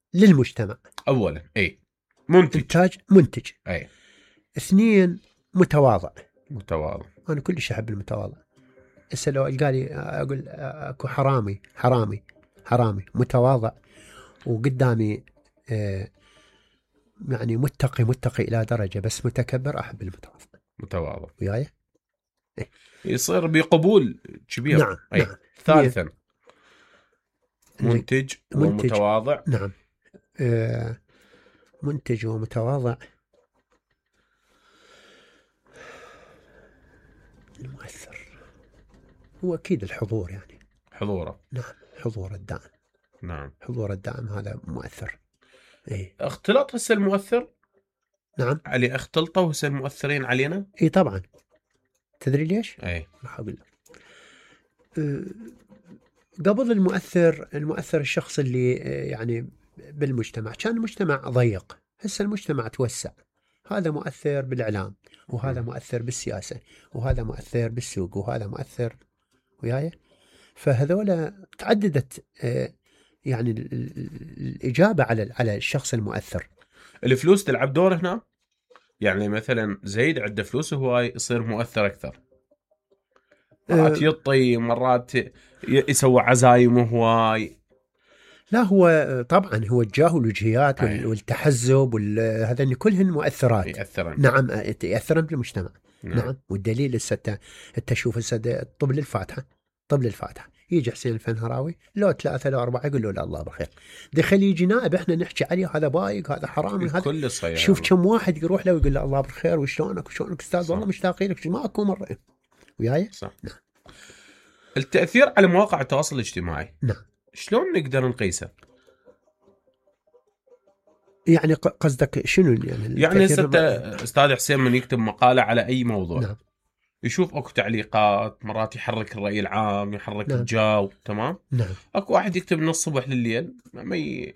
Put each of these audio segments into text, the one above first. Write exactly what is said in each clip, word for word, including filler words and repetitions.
للمجتمع. اولا اي منتج، انتاج منتج. اي. اثنين متواضع. متواضع، انا كلش احب المتواضع. هسه لو قالي اقول اكو حرامي حرامي حرامي متواضع وقدامي آه يعني متقي متقي الى درجه بس متكبر، احب المتواضع. متواضع وياي يصير بقبول كبير. نعم أي. نعم. ثالثا منتج منتج ومتواضع. نعم. آه منتج ومتواضع. المؤثر هو اكيد الحضور يعني. حضوره. نعم حضور الدائم. نعم حضور الدائم هذا مؤثر. اي اختلط هسه المؤثر. نعم. علي اختلطوا هسه المؤثرين علينا. اي طبعا. تدري ليش؟ اي راح اقول لك. أه قبل المؤثر المؤثر الشخص اللي أه يعني بالمجتمع، كان المجتمع ضيق، هسه المجتمع توسع. هذا مؤثر بالإعلام، وهذا مؤثر بالسياسة، وهذا مؤثر بالسوق، وهذا مؤثر وياي. فهذولا تعددت أه يعني الإجابة على على الشخص المؤثر. الفلوس تلعب دور هنا. يعني مثلا زيد عنده فلوس هواي يصير مؤثر اكثر. مرات يطي، مرات يسوي عزايم هواي. لا هو طبعا هو الجاه والوجهيات والتحزب وهذا كلهن مؤثرات. يأثرن. نعم يأثرن بالمجتمع. نعم, نعم. نعم. والدليل الستة التشوف السد طبل الفاتحة طبل الفاتحة يجي حسين الفنهراوي لو ثلاثة لو أربعة يقول له لا الله بالخير. دخل يجي نائب احنا نحكي عليه هذا بايق هذا حرام هذا كل صيام. شوف كم واحد يروح له ويقول له الله بالخير وشلونك وشلونك استاذ والله مشتاقين لك ما اكو مرة وياي. صح. نعم. التأثير على مواقع التواصل الاجتماعي. نعم. شلون نقدر نقيسه؟ يعني قصدك شنو يعني؟ يعني استاذ حسين من يكتب مقالة على اي موضوع. نعم. يشوف اكو تعليقات، مرات يحرك الرأي العام، يحرك نعم. الجو. تمام. نعم. اكو واحد يكتب من الصبح لليل ما ي...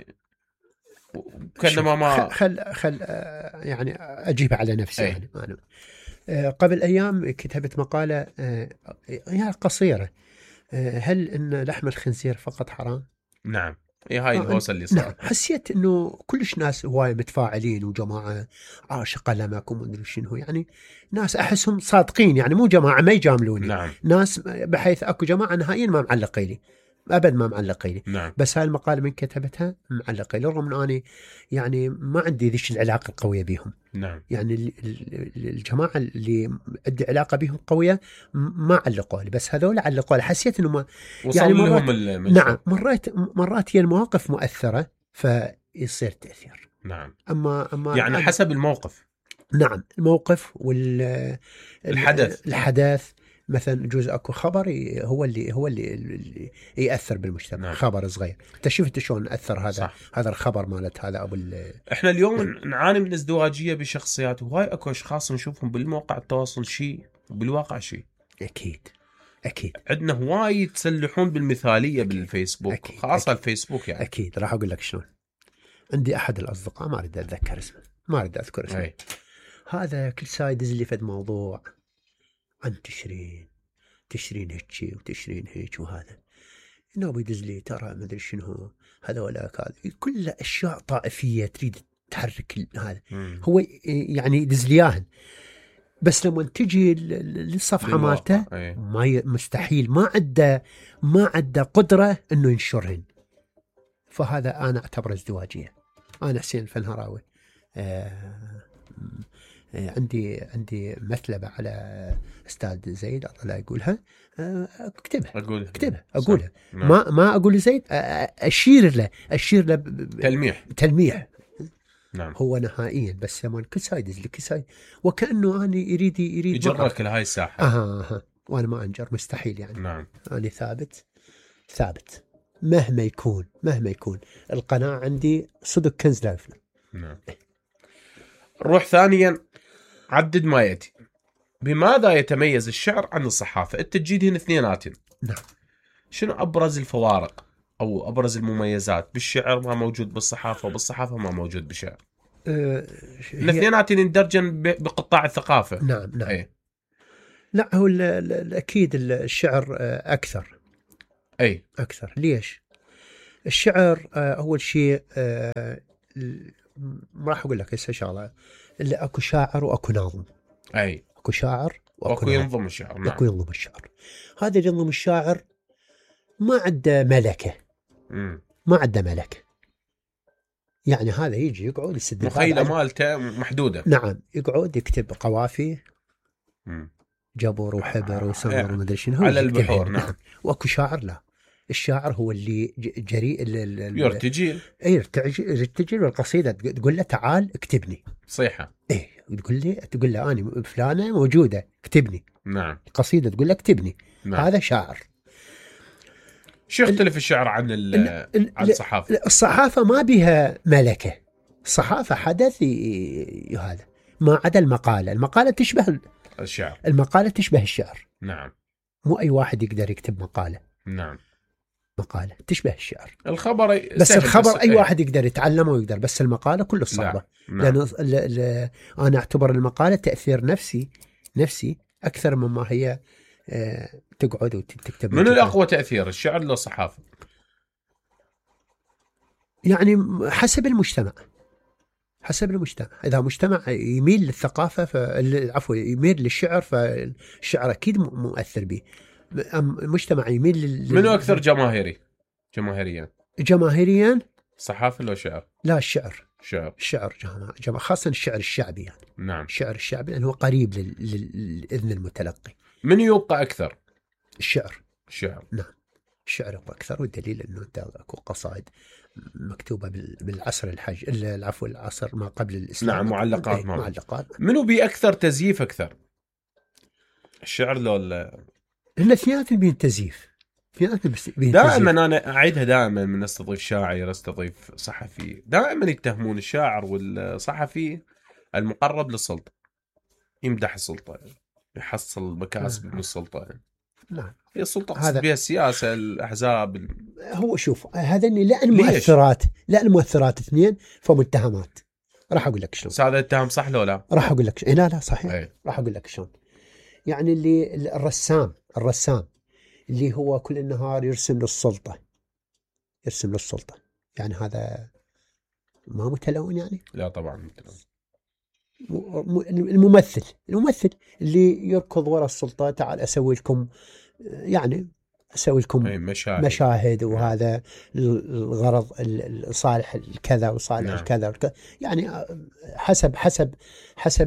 كانما ما خل خل يعني اجيب على نفسي. يعني أنا قبل ايام كتبت مقالة هي قصيرة. هل ان لحم الخنزير فقط حرام؟ نعم. اي هاي الهوسه اللي صار. نعم. حسيت انه كلش ناس هواي متفاعلين وجماعه عاشقه لمك ومدري شنو، يعني ناس احسهم صادقين يعني مو جماعه ما يجاملوني. نعم. ناس بحيث اكو جماعه نهائيا ما معلقين لي ابد ما معلقين لي. نعم. بس هاي المقاله من كتبتها معلقين لي رغم انه انا يعني ما عندي ذيش العلاقه القويه بهم. نعم. يعني الجماعه اللي عندي علاقه بهم قويه ما علقوا لي، بس هذول علقوا لي. حسيت انه ما يعني مرات لهم نعم مرات مرات هي المواقف مؤثره فيصير تاثير. نعم. اما اما يعني حسب الموقف. نعم الموقف وال الحدث الحدث مثلا جزء اكو خبر هو اللي هو اللي, اللي ياثر بالمجتمع. نعم. خبر صغير انت شفت شلون اثر هذا. صح. هذا الخبر مالت هذا ابو احنا اليوم نعم. نعاني من ازدواجيه بشخصيات، وهاي اكو اشخاص نشوفهم بالموقع التواصل شيء وبالواقع شيء. اكيد اكيد عندنا هواي يتسلحون بالمثاليه. أكيد. بالفيسبوك أكيد. خاصه أكيد. الفيسبوك يعني اكيد راح اقول لك شلون. عندي احد الاصدقاء ما اريد اتذكر اسمه ما اريد اذكر اسمه. أي. هذا كل ساعه يدز لي فد موضوع عن تشرين تشرين هيك وتشرين هيك وهذا انه يدز لي ترى ما ادري شنو هذولاك هذا كلها اشياء طائفيه تريد تحرك هذا. مم. هو يعني يدز لي اياهن بس لما تجي للصفحه مالته ما مستحيل ما عنده ما عنده قدره انه ينشرهن. فهذا انا اعتبره ازدواجيه. انا حسين الفنهراوي آه عندي عندي مثلبة على أستاذ زيد الله يقولها اكتبها أقول اكتبها أقولها ما ما أقول زيد أشير له أشير له تلميح تلميح. نعم. هو نهائيا بس يمان كل سايد يزلي كل سايد وكأنه أنا يريد يريد يجرك لهاي الساحة. آه آه. وأنا ما أنجر مستحيل يعني. نعم. أنا ثابت ثابت مهما يكون مهما يكون القناعة عندي صدق كنز لا يفنى. نعم. نروح ثانيا عدد ما يأتي. بماذا يتميز الشعر عن الصحافة؟ انت تجيدهن اثنيناتن. نعم. شنو أبرز الفوارق أو أبرز المميزات بالشعر ما موجود بالصحافة وبالصحافة ما موجود بالشعر؟ أه الاثنيناتن يندرجن بقطاع الثقافة. نعم نعم. أي. لا هو الأكيد الشعر أكثر. أي أكثر ليش؟ الشعر آه، أول شيء آه، ما راح أقول لك هسه شغلة، اللي أكو شاعر وأكو ناظم. أي أكو شاعر وأكو وأكو ناظم. ينظم الشعر. نعم. أكو ينظم الشعر. هذا اللي ينظم الشاعر ما عنده ملكة. مم. ما عنده ملكة. يعني هذا يجي يقعد يسد مخيلة مالته محدودة. نعم، يقعد يكتب قوافي، مم. جبر وحبر وسمر آه. ومدري شنو على البحور. نعم. نعم. واكو شاعر لا، الشاعر هو اللي جريء يرتجل. اي يرتجل، والقصيده تقول له تعال اكتبني صيحه. اي تقول لي تقول له انا فلانه موجوده اكتبني. نعم. قصيده تقول له اكتبني. نعم. هذا شاعر. شو يختلف الشعر عن عن الصحافه؟ الصحافه ما بها ملكه. الصحافه حدث هذا، ما عدا المقاله. المقاله تشبه الشعر. المقاله تشبه الشعر. نعم. مو اي واحد يقدر يكتب مقاله. نعم. مقاله تشبه الشعر. الخبر بس الخبر بس اي ايه. واحد يقدر يتعلمه ويقدر، بس المقاله كله صعبه. نعم. لان ل... ل... انا اعتبر المقاله تاثير نفسي نفسي اكثر مما هي آه تقعد وتكتب. من الاقوى تاثير، الشعر ولا الصحافه؟ يعني حسب المجتمع. حسب المجتمع. اذا مجتمع يميل للثقافه ف... عفوا يميل للشعر، فالشعر اكيد مؤثر به. مجتمع يميل لل... منو اكثر جماهيري جماهيريا جماهيريا؟ صحافه ولا شعر؟ لا الشعر. شعر. الشعر جماعة. جماعة خاصة الشعر الشعبي يعني. نعم. الشعر الشعبي لأنه يعني قريب لل... للإذن المتلقي. من يبقى أكثر؟ الشعر. الشعر. نعم الشعر يبقى أكثر، والدليل أنه أنت أكو قصائد مكتوبة بالعصر الحج العفو العصر ما قبل الإسلام. نعم معلقات. ايه معلقات. منو بي أكثر تزييف أكثر؟ الشعر لو ال... هن اثنيناتهم بين تزييف. دائما أنا أعيدها دائما، من استضيف شاعر استضيف صحفي دائما يتهمون الشاعر والصحفي المقرب للسلطة، يمدح السلطة، يحصل مكاسب من السلطة. نعم. هي السلطة قصد بها السياسة، الأحزاب. هو شوف هذا اللي لا المؤثرات لا المؤثرات اثنين فمتهمات. راح أقول لك شلون. هذا التهم صح لو لا؟ راح أقول لك ش... لا لا صحيح. أي. راح أقول لك شلون. يعني اللي الرسام الرسام اللي هو كل النهار يرسم للسلطة يرسم للسلطة يعني هذا ما متلون يعني؟ لا طبعا متلون. الممثل الممثل اللي يركض وراء السلطة، تعال أسوي لكم يعني أسوي لكم مشاهد, مشاهد وهذا الغرض صالح الكذا وصالح نعم. الكذا والكذا. يعني حسب حسب حسب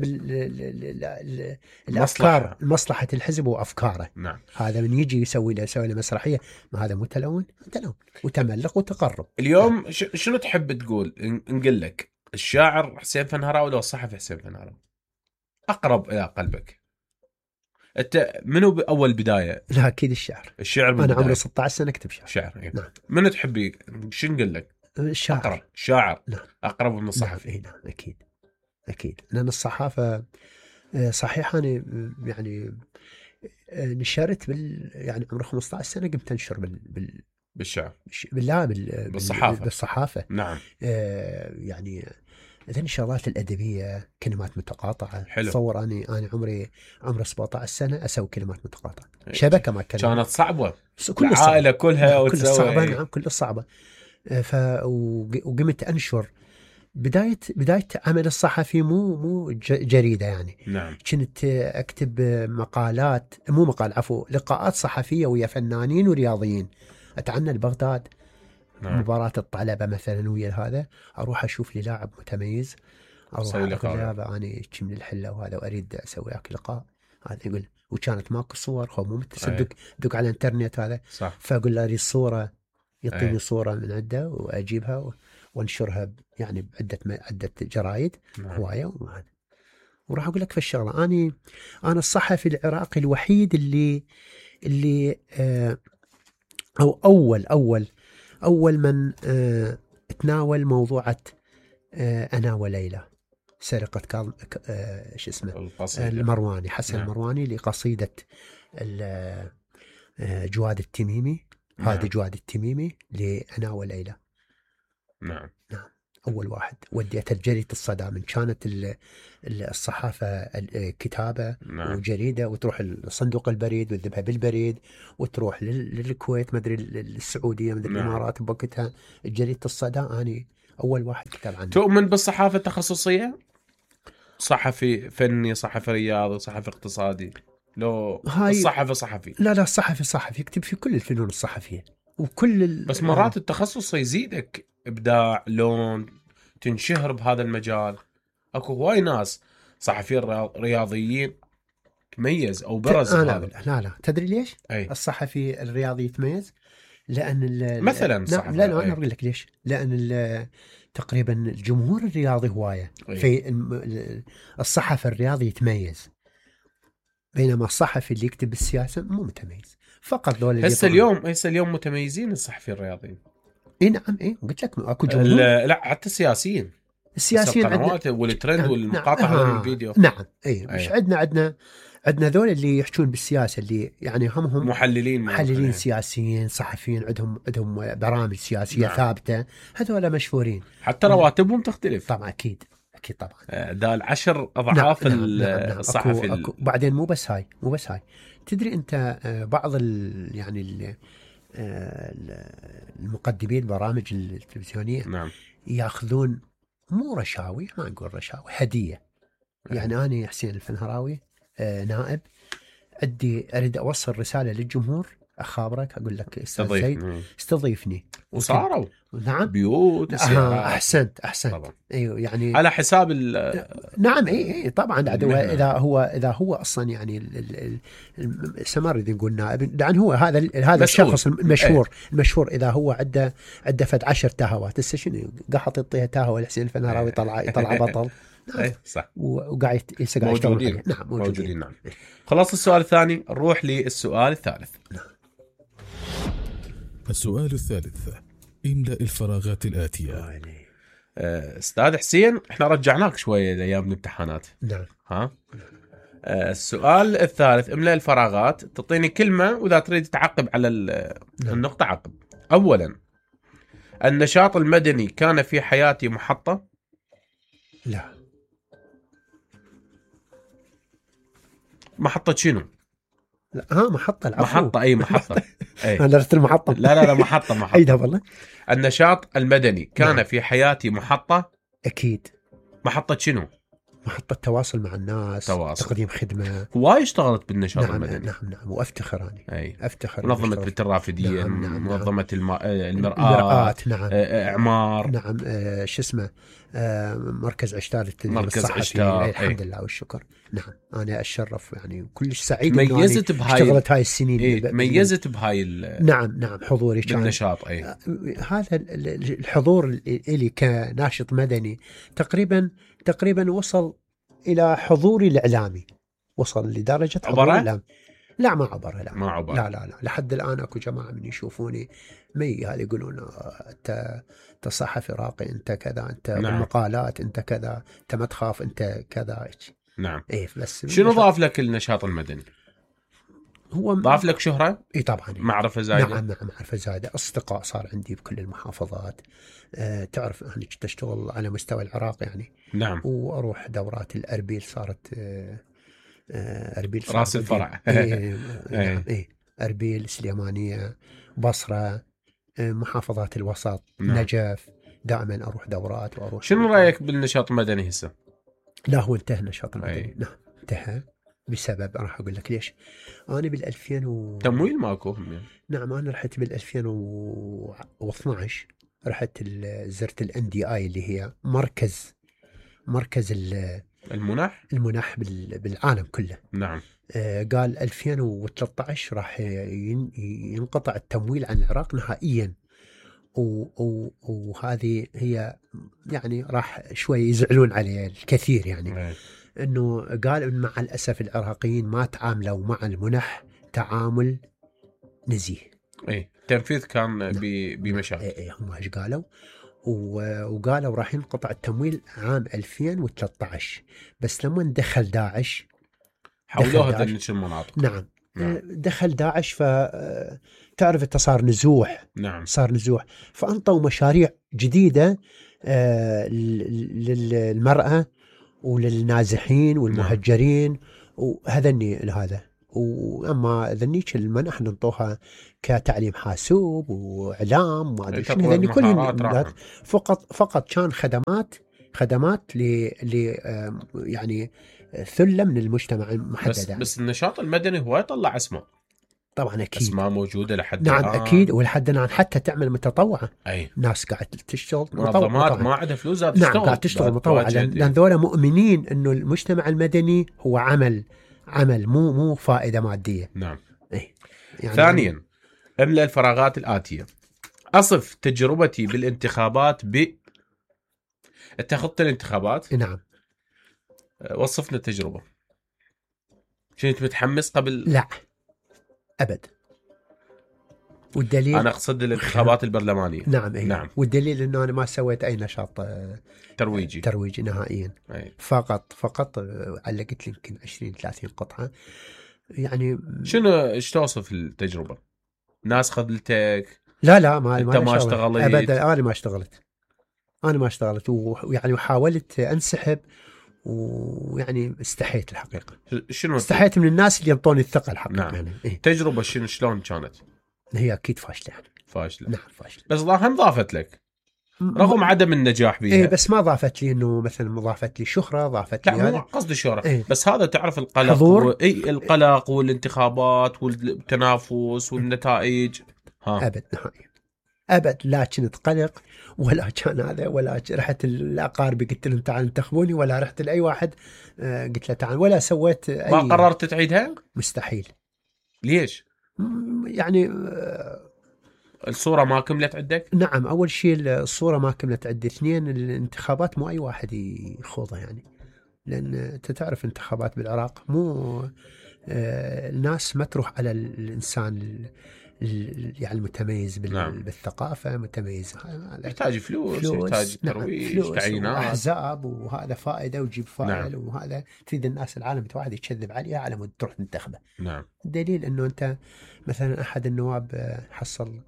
الأفكار، مصلحة الحزب وأفكاره. نعم. هذا من يجي يسوي له يسوي له مسرحية، ما هذا متلون متلون وتملق وتقرب. اليوم نعم. شنو تحب تقول؟ نقول لك الشاعر حسين فنهراوي ولا الصحفي حسين فنهراوي أقرب إلى قلبك؟ انت منو باول بدايه؟ لا اكيد الشعر. الشعر من انا عمري ستة عشر سنه اكتب شعر. شعر إيه. نعم. من تحبي شو نقول لك؟ الشعر. اقرب شاعر. نعم. اقرب من الصحفي. نعم. نعم اكيد اكيد. لان الصحافه صحيح انا يعني نشرت بال يعني عمري خمسة عشر سنه قمت انشر بال, بال... بالشعر. بالله بال... بالصحافه. بالصحافه. نعم. آه يعني إذن الشغلات الأدبية كلمات متقاطعة. حلو. تصور أنا أنا عمري عمري سبعة عشر سنة أسوي كلمات متقاطعة. شبكة ما كلمات. كانت صعبة. كل العائلة كلها نعم كل صعبة. نعم كل صعبة. ف وقمت أنشر بداية بداية عمل الصحفي مو مو جريدة يعني. نعم. كنت أكتب مقالات مو مقال عفوا لقاءات صحفية ويا فنانين ورياضيين. أتعنى لبغداد. نعم. مباراة الطلبة مثلا ويا هذا أروح أشوف لي لاعب متميز، أروح أقول له أنا كم من الحلة وهذا وأريد أسوي لك لقاء. هذا يقول وكانت ماكو صور، هو مو متصدق دق على الانترنت هذا. صح. فأقول له أريد صورة، يعطيني أي. صورة من عنده وأجيبها وانشرها يعني بعدة عدة جرايد. نعم. هواية وهذا. وراح أقول لك في الشغلة أنا أنا الصحفي العراقي الوحيد اللي اللي آه أو أول أول أول من آه تناول موضوعة آه أنا وليلى سرقة كاظم آه شو اسمه آه المرواني حسن. نعم. المرواني لقصيدة آه جواد التميمي. نعم. هذا جواد التميمي لأنا وليلى. نعم. نعم أول واحد وديتها جريدة الصدى، من كانت الصحافة الكتابة نعم. وجريدة، وتروح صندوق البريد وتذبها بالبريد وتروح للكويت مدري السعودية مدري نعم. الإمارات بوقتها. جريدة الصدى أنا أول واحد كتب عنها. تؤمن بالصحافة التخصصية؟ صحفي فني، صحفي رياضي، صحفي اقتصادي؟ لو الصحفي صحفي؟ لا لا الصحفي صحفي يكتب في كل الفنون الصحفية وكل ال... بس مرات التخصص يزيدك إبداع، لون، تنشهر بهذا المجال. أكو هواي ناس صحفيين رياضيين تميز أو برز. لا لا, لا لا تدري ليش؟ أي. الصحفي الرياضي يتميز لأن مثلا لا لا, لا أنا أقول لك ليش. لأن تقريبا الجمهور الرياضي هواية في الصحفي الرياضي يتميز، بينما الصحفي اللي يكتب بالسياسة مو متميز. فقط دول اللي هسه اليوم هسه اليوم متميزين الصحفيين الرياضيين. اي نعم اي قلت لك اكو جمهور. لا حتى السياسيين السياسيين القنوات والترند نعم والمقاطعة نعم من الفيديو. نعم اي مش عندنا عندنا عندنا ذول اللي يحجون بالسياسة، اللي يعني همهم محللين محللين يعني. سياسيين صحفيين عندهم عندهم برامج سياسية نعم. ثابتة، هذول مشهورين. حتى رواتبهم تختلف طبعا أكيد أكيد طبعا. ده العشر أضعاف نعم نعم نعم الصحفي. أكو أكو بعدين مو بس هاي مو بس هاي تدري أنت بعض ال يعني ال المقدمين برامج التلفزيونية نعم. ياخذون مو رشاوي، ما نقول رشاوي، هدية. يعني أنا حسين الفنهراوي نائب، عندي أريد أوصل رسالة للجمهور، أخابرك أقول لك أستاذ زيد استضيفني. وصاروا نعم بيوت آه أحسنت أحسنت طبعا. أيوه يعني على حساب نعم إيه إيه طبعا. إذا هو إذا هو أصلا يعني السمار إذا نقول نائب، لأن هو هذا هذا الشخص المشهور ايه. المشهور إذا هو عنده عنده فد عشر تهوات هسه شنو قاعد يعطيها تهوى لحسين الفنهراوي طلع يطلع بطل. نعم. ايه صح. وقاعد يسقى موجودين. نعم موجودين. موجودين نعم. خلاص السؤال الثاني، نروح للسؤال الثالث. نعم. السؤال الثالث، املأ الفراغات الآتية. استاذ حسين احنا رجعناك شوية لأيام الامتحانات. نعم. ها السؤال الثالث، املأ الفراغات، تعطيني كلمة وإذا تريد تعقب على النقطة عقب. أولا، النشاط المدني كان في حياتي محطة. لا. محطة شنو؟ لا ها محطة العفو. محطة أي محطة. أي. أنا درت المحطة. لا لا لا محطة محطة. أيده والله. النشاط المدني كان نعم. في حياتي محطة. أكيد. محطة شنو؟ محطة تواصل مع الناس. تواصل. تقديم خدمة. هواي اشتغلت بالنشاط نعم المدني. نعم نعم وأفتخر أنا. أي. أفتخر. منظمة بيت الرافدين. نعم نعم منظمة نعم. الم... المرآة. المرآة نعم. إعمار. نعم آه شو اسمه آه مركز عشتار التدريب مركز الصحفي. عشتار. الحمد لله والشكر. نعم أنا أتشرف يعني كلش سعيد. ميزت بهاي. اشتغلت هاي السنين. إيه ميزت بهاي ال... نعم نعم حضوري كان. بالنشاط. أي. هذا الحضور اللي كناشط مدني تقريبا تقريبا وصل إلى حضوري الإعلامي، وصل لدرجة حضور الإعلام. لا ما عبر لا ما عبر. لا لا لا لحد الآن أكو جماعة من يشوفوني مي هذا يقولون أنت أنت صحفي راقي، أنت كذا، أنت نعم. بالمقالات أنت كذا، أنت ما تخاف، أنت كذا. نعم. إيه بس شنو ضاف لك النشاط المدني؟ هو ضاف لك شهرة؟ إيه طبعا. معرفة زايدة. نعم نعم معرفة زايدة، أصدقاء صار عندي بكل المحافظات. أه تعرف أنا كنت أشتغل على مستوى العراق يعني. نعم. وأروح دورات الأربيل صارت أه أربيل صارت راس الفرع. إيه نعم إيه أربيل، سليمانية، بصرة، محافظات الوسط. نعم. نجف، دائما أروح دورات وأروح. شنو رأيك بالنشاط المدني هسه؟ لا هو انتهى النشاط المدني. أي. نعم انتهى بسبب راح أقول لك ليش. أنا بالألفين و... تمويل ماكو. نعم أنا رحت بالألفين واثناعش رحت زرت الان دي اي اللي هي مركز مركز المنح المنح بالعالم كله. نعم. آه قال ألفين وثلاثة عشر راح ينقطع التمويل عن العراق نهائيا، وهذه هي يعني راح شوي يزعلون عليه الكثير يعني. انه قال إن مع الاسف العراقيين ما تعاملوا مع المنح تعامل نزيه. اي التنفيذ كان بمشاكل. اي اي هم ايش قالوا، وقالوا راح ينقطع التمويل عام ألفين وثلاثة عشر، بس لما دخل داعش حولوها تنشر المناطق. نعم. نعم دخل داعش فتعرف انت صار نزوح. نعم. صار نزوح فانطوا مشاريع جديده آه للمرأة وللنازحين والمهجرين وهذني هذا. واما ذنيك المنح ننطوها كتعليم حاسوب واعلام وما ادري شنو، هذني كلهم فقط فقط كان خدمات خدمات ل ل يعني ثله من المجتمع محدده. بس, بس النشاط المدني هو يطلع اسماء طبعا اكيد، اسماء موجوده لحد نعم الآن. اكيد، ولحد الان حتى تعمل متطوعه. اي ناس قاعد تشتغل منظمات ما عندها فلوس تشتغل. نعم قاعد تشتغل متطوعه، لان ذولا مؤمنين انه المجتمع المدني هو عمل عمل مو مو فائده ماديه. نعم. اي يعني ثانيا املأ الفراغات الآتية. أصف تجربتي بالانتخابات ب اتخذت الانتخابات. نعم. وصفنا التجربة. كنت متحمس قبل؟ لا أبد. والدليل أنا أقصد الانتخابات البرلمانية. نعم. أي. نعم. والدليل أنه أنا ما سويت أي نشاط ترويجي ترويجي نهائيا. أي. فقط فقط علقت لي يمكن عشرين ثلاثين قطعة. يعني شنو ايش توصف التجربة؟ ناس خذلتك؟ لا لا ما انت ما اشتغلت ابدا. انا ما اشتغلت انا ما اشتغلت ويعني وحاولت انسحب، ويعني استحيت الحقيقة. شنو استحيت من الناس اللي ينطوني الثقة الحقيقة. نعم. يعني إيه؟ تجربة شنو شلون كانت؟ هي اكيد فاشلة يعني. فاشلة. نعم فاشلة. بس هم ضافت لك رغم عدم النجاح بيها. إيه بس ما ضافت لي انه مثلا ضافت لي شهرة، ضافت لي لا مو قصدي الشهرة. إيه؟ بس هذا تعرف القلق و... اي القلق والانتخابات والتنافس والنتائج. ها ابد نهائيا ابد. لا كنت قلق ولا كان هذا، ولا رحت الاقارب قلت لهم تعالوا انتخبوني، ولا رحت لاي واحد قلت له تعال، ولا سويت اي. ما قررت تعيدها؟ مستحيل. ليش؟ يعني الصورة ما كملت عندك؟ نعم اول شيء الصورة ما كملت عندي، اثنين الانتخابات مو اي واحد يخوضها يعني، لان انت تعرف انتخابات بالعراق مو الناس ما تروح على الانسان يعني المتميز بال... نعم. بالثقافة، متميز يحتاج فلوس, فلوس يحتاج ترويج، نعم. تعيينات وأحزاب، وهذا فائدة وجيب فائل. نعم. وهذا تريد الناس العالم واحد يكذب عليها على مود تروح تنتخبه. نعم. الدليل أنه أنت مثلا أحد النواب حصل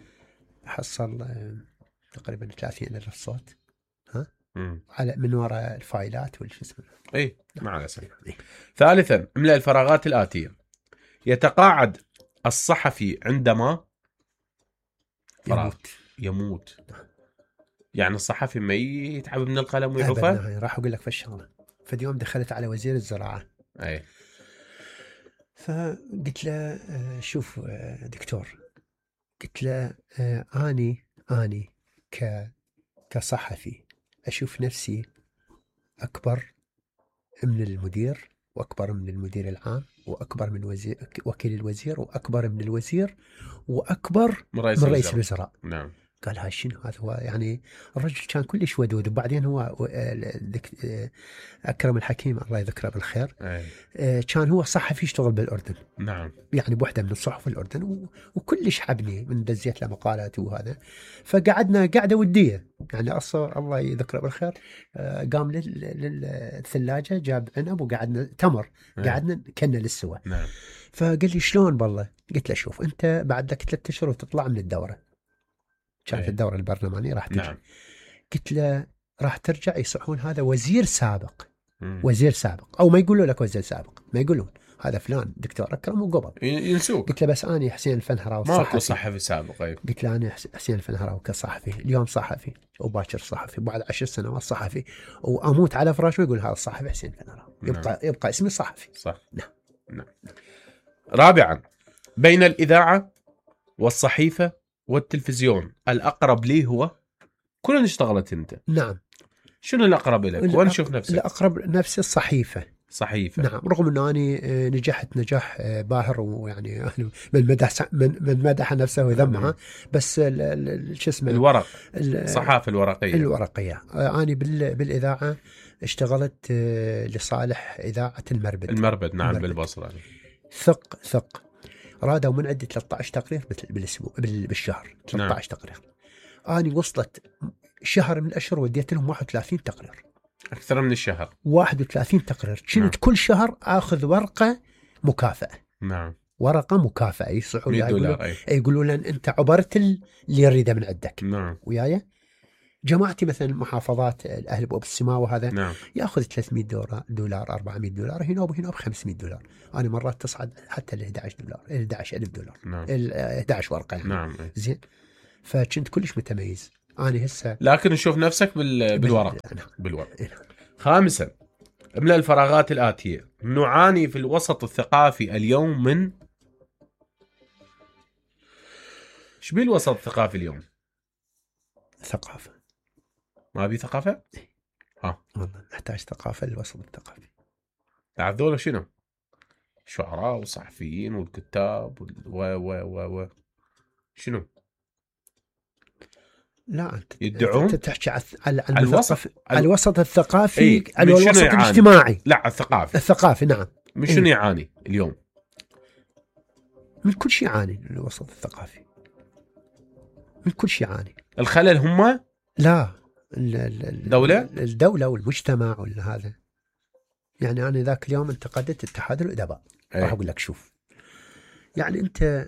حصل تقريبا ثلاثين ألف صوت، ها مم. على من وراء الفايلات والش اسمه. اي مع الاسف. ثالثا املأ الفراغات الآتية. يتقاعد الصحفي عندما يموت. يموت. يعني الصحفي ما يتعب من القلم ويعوفه؟ أبدا. راح أقول لك في الشغلة. في يوم دخلت على وزير الزراعة. أي. فقلت له شوف دكتور، قلت له أني أني ك كصحفي أشوف نفسي أكبر من المدير، وأكبر من المدير العام، وأكبر من وزير وكيل الوزير، وأكبر من الوزير، وأكبر من رئيس, من رئيس الوزراء. نعم. قال هاي شنو هذا؟ هو يعني الرجل كان كلش ودود. وبعدين هو أكرم الحكيم الله يذكره بالخير. أي. كان هو صحفي يشتغل بالأردن. نعم. يعني بوحدة من الصحف الأردن، وكلش حبني من دزيت له مقالات وهذا. فقعدنا قعدة ودية يعني. أصلا الله يذكره بالخير قام للثلاجة جاب عنب وقعدنا تمر. أي. قعدنا كنا للسوا. نعم. فقال لي شلون بالله؟ قلت له شوف أنت بعد لك ثلاثة أشهر وتطلع من الدورة. كانت الدورة البرلمانية راح ترجع. نعم. قلت له راح ترجع يصحون هذا وزير سابق. مم. وزير سابق أو ما يقولوا لك وزير سابق، ما يقولون هذا فلان دكتور أكرم وقبل ينسوك. قلت له بس أنا حسين الفنهراوي ماكو صحفي سابق. أيوه. قلت له أنا حسين الفنهراوي كصحفي اليوم صحفي، وباكر صحفي، بعد عشر سنوات صحفي، وأموت على فراش ويقول هذا الصحفي حسين الفنهراوي. يبقى نعم. يبقى اسمي صحفي. صح. نعم. نعم. رابعا بين الإذاعة والصحيفة والتلفزيون الأقرب لي هو كلنا اشتغلت أنت. نعم. شنو الأقرب لك؟ وين نشوف نفسك؟ الأقرب نفس الصحيفة. صحيفة. نعم. رغم أنه أنا نجحت نجاح باهر، ويعني من مدح من من مدح نفسه وذمها، بس شو اسمه الورق الصحافة الورقية الورقية. أنا بالإذاعة اشتغلت لصالح إذاعة المربد. المربد نعم. المربد. بالبصرة. ثق ثق رادوا من عندي ثلاثة عشر تقرير بالاسبوع بالشهر. ثلاثة عشر نعم. تقرير. أنا وصلت شهر من الأشهر وديت لهم واحد وثلاثين تقرير. أكثر من الشهر. واحد وثلاثين تقرير. كنت نعم. كل شهر آخذ ورقة مكافأة. نعم. ورقة مكافأة يصحوا لي يقولوا يقولوا لن أنت عبرت اللي يريده من عندك. نعم. وياي جماعتي مثلا محافظات الأهل أبو السماء وهذا نعم. يأخذ ثلاثمية دولار أربعمية دولار، هنا وهنا بخمسمية دولار. أنا مرات تصعد حتى ل إحدى عشر دولار، إحدى عشر ألف دولار، نعم. إحدى عشر ورقة يعني. نعم. زين، فكنت كلش متميز أنا هسه. لكن نشوف نفسك بال... بالورق. نعم. بالورق. نعم. خامسا، املأ الفراغات الآتية. نعاني في الوسط الثقافي اليوم من ايش بيه الوسط الثقافي اليوم؟ ثقافة. ما بي ثقافة؟ ها والله نحتاج ثقافة للوسط الثقافي. هذول شنو؟ شعراء وصحفيين والكتاب و و و و شنو؟ لا انت يدعون انت تحكي عن عن الوسط على الوسط الثقافي، ايه؟ على الوسط الاجتماعي. لا الثقافي. الثقافي نعم. من شنو ايه؟ يعاني اليوم؟ من كل شيء يعاني الوسط الثقافي، من كل شيء يعاني. الخلل هم؟ لا الدولة، الدولة والمجتمع وهذا. يعني أنا ذاك اليوم انتقدت اتحاد الأدباء. ايه؟ راح أقول لك شوف، يعني أنت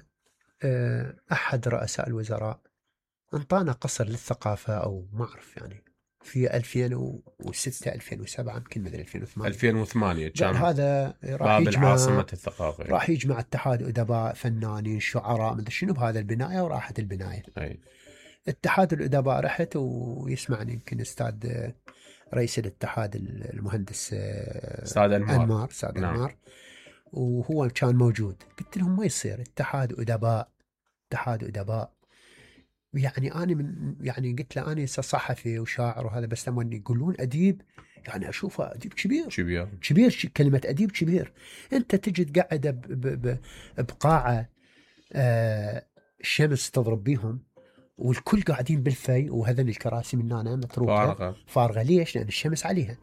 أحد رؤساء الوزراء انطانا قصر للثقافة أو ما أعرف يعني في ألفين وستة ألفين وسبعة يمكن مدري ألفين وثمانية ألفين وثمانية كان هذا راح باب يجمع عاصمة الثقافة. راح يجمع اتحاد أدباء فنانين شعراء مدري شنو بهذا البناية، وراحت البناية. أي. اتحاد الأدباء رحت ويسمعني يمكن أستاذ رئيس الاتحاد المهندس أستاذ أنمار أنمار أستاذ نعم. أنمار، وهو كان موجود. قلت لهم ما يصير اتحاد أدباء اتحاد أدباء يعني أنا من يعني قلت له أنا صحفي وشاعر وهذا، بس لما يقولون أديب يعني أشوفه أديب كبير كبير كبير كلمة أديب كبير. أنت تجد قاعدة بقاعة آه الشمس تضرب بيهم والكل قاعدين بالفي، وهذن الكراسي من هنا متروكة فارغة فارغة. ليش؟ لأن الشمس عليها.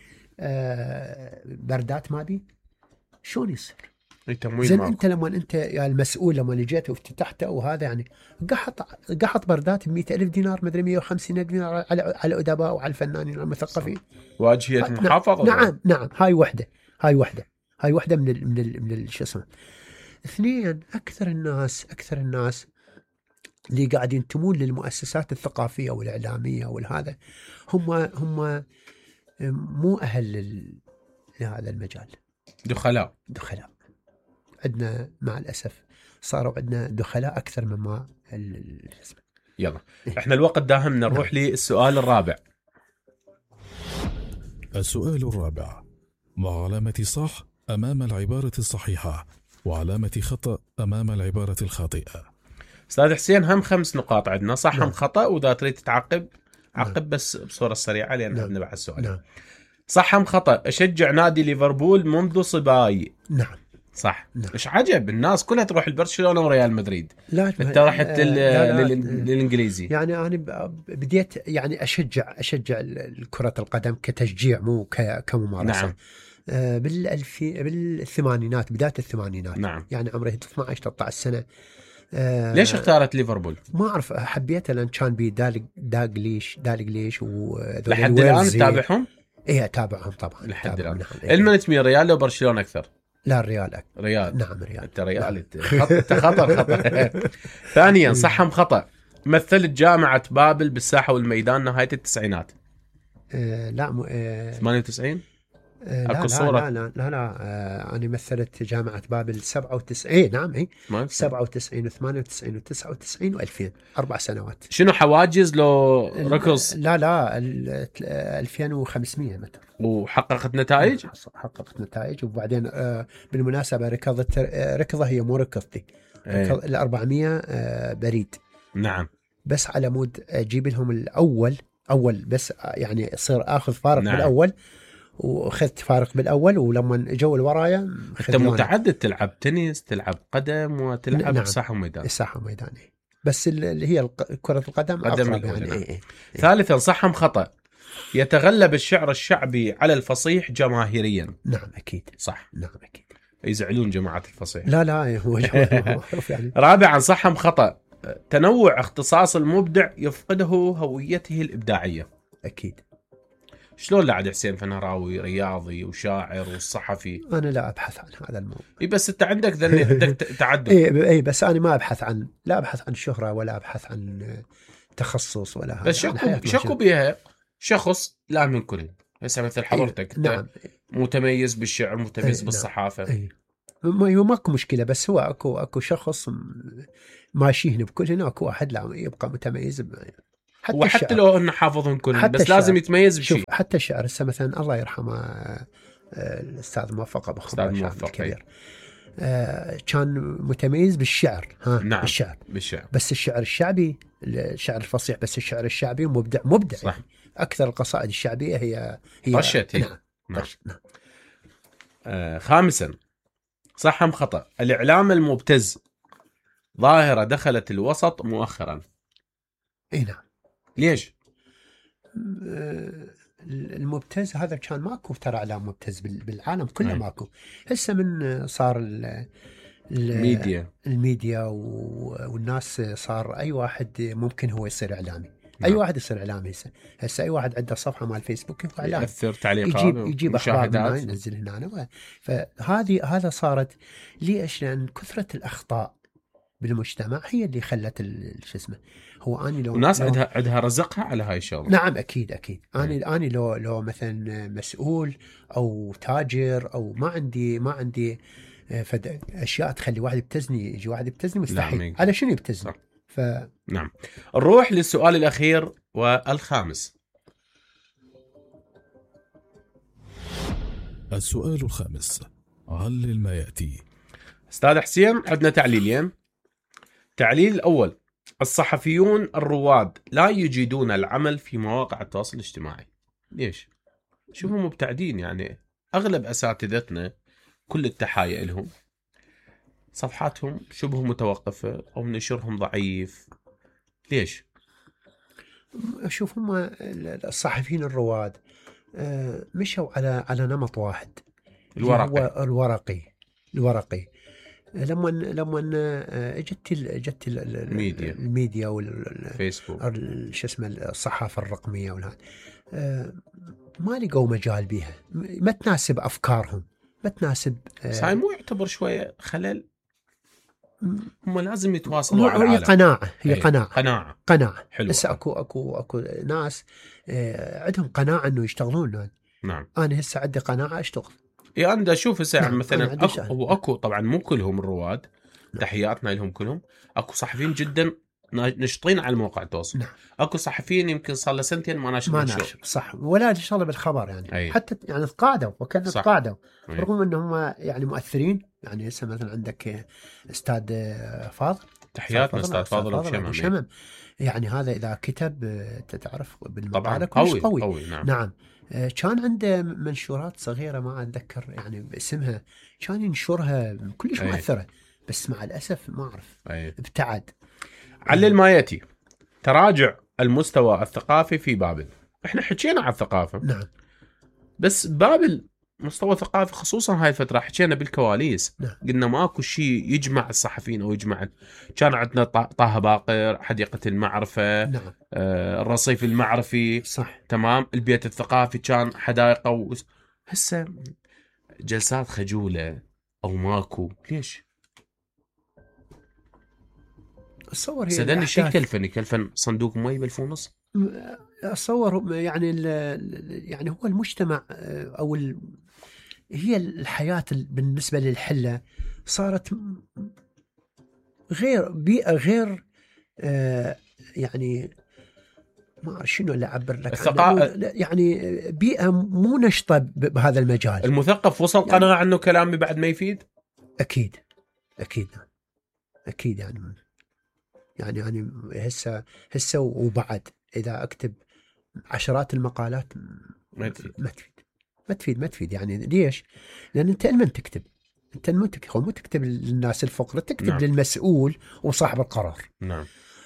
آه بردات ما بي، شلون يصير؟ زين انت لما انت يا المسؤول لما جيت وافتتحته وهذا يعني قحط قحط بردات ب مئة ألف دينار مدري مئة وخمسين ألف دينار على على الادباء وعلى الفنانين المثقفين. واجهة محافظة. نعم نعم هاي وحده هاي وحده هاي وحده من ال من ال من شو اسمه. اثنين، اكثر الناس اكثر الناس اللي قاعدين ينتمون للمؤسسات الثقافيه والاعلاميه والهذا هم هم مو اهل لهذا المجال. دخلاء دخلاء عندنا مع الأسف صاروا عندنا دخلاء أكثر مما الاسم. يلا احنا الوقت داهمنا، نروح نعم. للسؤال الرابع. السؤال الرابع: مع علامة صح أمام العبارة الصحيحة وعلامة خطأ أمام العبارة الخاطئة. أستاذ حسين هم خمس نقاط عندنا صح نعم. هم خطأ، وإذا تريد تعقب عقب نعم. بس بصورة سريعة لأن نعم. عندنا بعد السؤال. نعم. صح هم خطأ أشجع نادي ليفربول منذ صباي. نعم صح. نعم. مش عجب الناس كلها تروح لبرشلونة وريال مدريد، لا انت رحت آه لا لا للإنجليزي. يعني أنا بديت يعني أشجع أشجع كرة القدم كتشجيع مو كممارسة. نعم. آه بالألفي بالثمانينات بداية الثمانينات. نعم. يعني عمري اثني عشر ثلاثة عشر سنة. آه ليش اختارت ليفربول؟ ما أعرف حبيتها لأن كان بي دالج داغليش دالجليش لحد الآن تتابعهم؟ إيه أتابعهم طبعا لحد الآن. نعم. المن تميل ريال لو برشلونة أكثر؟ لا الريال أكثر. ريال. نعم ريال. أنت ريال أنت خطر خطر. ثانيا صح هم خطأ مثلت جامعة بابل بالساحة والميدان نهاية التسعينات؟ آه لا م... آه ثمانية وتسعين آه لا, لا لا لا لا لا آه أنا مثلت جامعة بابل سبعة وتسعين. إيه نعم إيه سبعة وتسعين وثمانية وتسعين وتسعة وتسعين وألفين أربع سنوات. شنو حواجز لو ركض؟ لا لا ألفين وخمسمية متر. وحققت نتائج؟ حققت نتائج. وبعدين آه بالمناسبة ركضت آه ركضة هي مو ركضتي ايه. ال أربعمية آه بريد. نعم. بس على مود أجيب لهم الأول أول بس يعني صير آخذ فارق نعم. بالأول، وأخذت فارق بالأول، ولما جو الورايا أنت متعدد تلعب تنس تلعب قدم وتلعب نعم. ساحة وميدان. الساحة وميداني بس اللي هي كرة القدم أقرب يعني. نعم. إيه إيه. ثالثا صح هم خطأ يتغلب الشعر الشعبي على الفصيح جماهيريا؟ نعم أكيد صح. نعم أكيد. يزعلون جماعة الفصيح. لا لا هو معروف يعني. رابعا صح هم خطأ تنوع اختصاص المبدع يفقده هويته الإبداعية؟ أكيد. شلون لا عاد حسين فنراوي رياضي وشاعر والصحفي؟ أنا لا أبحث عن هذا الموضوع. إيه بس أنت عندك ذني عندك تعدد. إيه إيه بس أنا ما أبحث عن لا أبحث عن شهرة ولا أبحث عن تخصص ولا هذا. بس شكو شكو بيها شخص لا من كل هسه مثل حضرتك أيه. نعم. متميز بالشعر متميز أيه. بالصحافة أيه. ما ماكو مشكلة، بس هو اكو اكو شخص ماشيهن بكل، هنا اكو واحد لا يبقى متميز حتى وحتى لو انه حافظهم كلهم بس الشعر. لازم يتميز بشيء. حتى الشعر هسه مثلا الله يرحمه الاستاذ موفق ابو خمر الكبير آه كان متميز بالشعر. ها نعم. بالشعر. بالشعر بس الشعر الشعبي، الشعر الفصيح، بس الشعر الشعبي مبدع مبدع صح. اكثر القصائد الشعبيه هي هي طشت. نعم. نعم. نعم. آه خامسا صح ام خطأ، الاعلام المبتز ظاهره دخلت الوسط مؤخرا. اي نعم. ليش؟ المبتز هذا كان ماكو ترى اعلام مبتز بالعالم كله ماكو. هسه من صار الميديا الميديا والناس صار اي واحد ممكن هو يصير اعلامي. اي واحد يصير اعلامي هسه. هسه اي واحد عنده صفحه مال فيسبوك يبقى اعلامي، ياثر تعليقات يجيب يجيب اخبار ينزل هنا. فهذه هذا صارت ليش؟ لان كثره الاخطاء بالمجتمع هي اللي خلت شو اسمه. هو اني لو الناس عندها عندها رزقها على هاي الشغله. نعم اكيد اكيد. اني اني لو لو مثلا مسؤول او تاجر او ما عندي ما عندي فد اشياء تخلي واحد يبتزني، يجي واحد يبتزني مستحيل. على شنو يبتزني؟ ف نعم. نروح للسؤال الاخير والخامس. السؤال الخامس، علل ما ياتي. استاذ حسين عندنا تعليلين. التعليل الأول: الصحفيون الرواد لا يجيدون العمل في مواقع التواصل الاجتماعي. ليش؟ شوفوا مبتعدين، يعني أغلب أساتذتنا كل التحايا لهم صفحاتهم شبه متوقفة أو نشرهم ضعيف. ليش؟ أشوف هم الصحفيين الرواد مشوا على على نمط واحد، الورقي الورقي الورقي لما لما اجت اجت الميديا الميديا والفيسبوك شو اسمه الصحافه الرقميه والهذا ما لقوا مجال بيها، ما تناسب افكارهم، ما تناسب. صحيح مو يعتبر شويه خلل؟ هم لازم يتواصلوا على العالم. هي قناعه هي قناعه قناعه قناعه حلوه. هسه اكو اكو اكو ناس عندهم قناعه انه يشتغلون. نعم. انا هسه عندي قناعه اشتغل. يا أنا أشوف هسه نعم. مثلا أكو, هو أكو طبعا مو كلهم الرواد. نعم. تحياتنا لهم كلهم. أكو صحفيين جدا نشطين على الموقع التواصل. نعم. أكو صحفيين يمكن صار له سنتين ما ناشر ما ناشر صح، ولا شغله بالخبر يعني. أي. حتى يعني تقاعدوا وكانوا تقاعدوا رغم انهم يعني مؤثرين. يعني هسه مثلا عندك استاذ فاضل، تحياتنا استاذ فاضل وشمم. شمم يعني هذا اذا كتب تعرف بالمقاله قوي. قوي. قوي. نعم. نعم. كان عنده منشورات صغيرة ما أتذكر يعني باسمها، كان ينشرها كلش مؤثرة. بس مع الأسف ما أعرف ابتعد. علل ما يأتي: تراجع المستوى الثقافي في بابل. احنا حكينا عن الثقافة. نعم. بس بابل مستوى ثقافي خصوصا هاي الفترة حكينا بالكواليس. نعم. قلنا ماكو شيء يجمع الصحفيين أو يجمع. كان عندنا طه باقر، حديقة المعرفة. نعم. آه الرصيف المعرفي. صح. تمام. البيت الثقافي كان حدائق. و... هسه جلسات خجولة أو ماكو. ليش؟ أتصور هي سدني شيء كلفني كلفن صندوق مي بالفونص. أتصور يعني يعني هو المجتمع أو ال... هي الحياة بالنسبة للحلة صارت غير بيئة غير آه يعني ما أعرف شنو اللي أعبر لك الثقافة يعني بيئة مو نشطة بهذا المجال. المثقف وصل يعني قناعة أنه كلامي بعد ما يفيد. أكيد أكيد أكيد يعني يعني يعني هسه هسه وبعد إذا أكتب عشرات المقالات ما تفيد ما تفيد ما تفيد ما تفيد يعني ليش؟ لأن أنت من تكتب أنت مو تكتب مو تكتب للناس الفقراء، تكتب نعم. للمسؤول وصاحب القرار. نعم.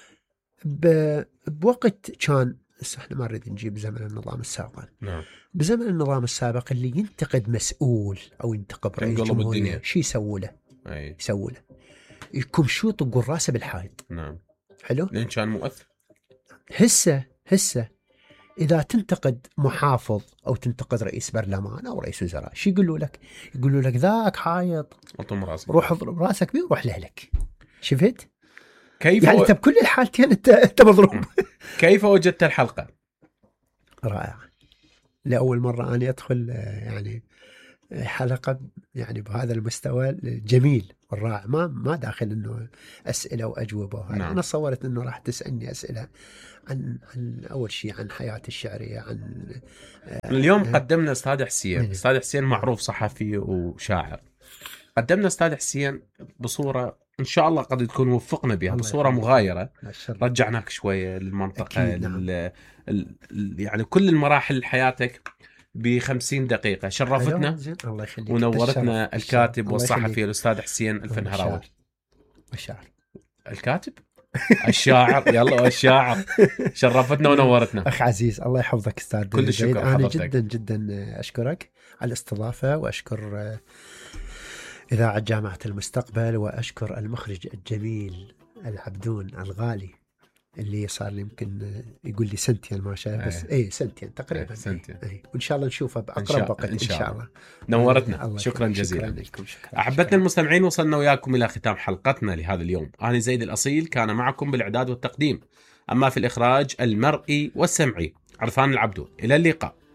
بوقت كان احنا ما نريد نجيب زمن النظام السابق. نعم. بزمن النظام السابق اللي ينتقد مسؤول أو ينتقد رئيس جمهورية شي يسوي له؟ أي. يسوي له يكون شوط وقول راسه بالحائط. نعم. حلو. لين كان مؤثر. هسه هسه إذا تنتقد محافظ أو تنتقد رئيس برلمان أو رئيس وزراء شو يقولوا لك؟ يقولوا لك ذاك حائط اطم راسك، روح اضرب راسك بيه وروح لهلك. شفت؟ كيف يعني و... انت بكل الحالتين انت انت مضروب. كيف وجدت الحلقه؟ رائع. لاول مره انا ادخل يعني حلقه يعني بهذا المستوى الجميل والرائع، ما ما داخل انه اسئله واجوبه. نعم. انا صورت انه راح تسالني اسئله عن عن اول شيء عن حياتي الشعريه، عن اليوم قدمنا استاذ حسين. مين؟ استاذ حسين معروف صحفي وشاعر. قدمنا استاذ حسين بصوره ان شاء الله قد تكون وفقنا بها، بصوره مغايره رجعناك شويه للمنطقه لل... ال... يعني كل المراحل حياتك بخمسين دقيقه. شرفتنا الله يخليك ونورتنا الكاتب والصحفي الاستاذ حسين الفنهراوي. الشاعر الكاتب الشاعر يلا الشاعر شرفتنا ونورتنا اخ عزيز. الله يحفظك استاذ. كل الشكر. انا جدا جدا اشكرك على الاستضافه، واشكر اذاعه جامعه المستقبل، واشكر المخرج الجميل العبدون الغالي اللي صار لي يمكن يقول لي سنتين ما شاء بس اي سنتين تقريبا. أي سنتين. أي. وان شاء الله نشوفه باقرب وقت ان شاء الله. نورتنا. شكرا جزيلا. شكرا لكم. شكرا. احبتنا المستمعين، وصلنا وياكم الى ختام حلقتنا لهذا اليوم. انا زيد الاصيل كان معكم بالاعداد والتقديم، اما في الاخراج المرئي والسمعي عرفان العبدون. الى اللقاء.